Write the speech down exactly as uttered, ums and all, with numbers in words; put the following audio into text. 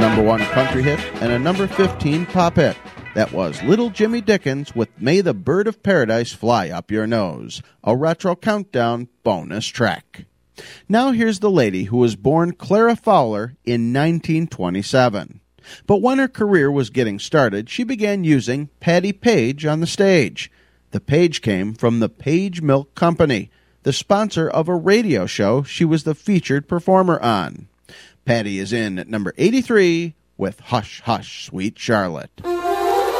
number one country hit and a number fifteen pop hit. That was Little Jimmy Dickens with May the Bird of Paradise Fly Up Your Nose, a retro countdown bonus track. Now here's the lady who was born Clara Fowler in nineteen twenty-seven. But when her career was getting started, she began using Patti Page on the stage. The Page came from the Page Milk Company, the sponsor of a radio show she was the featured performer on. Patti is in at number eighty-three with Hush, Hush, Sweet Charlotte.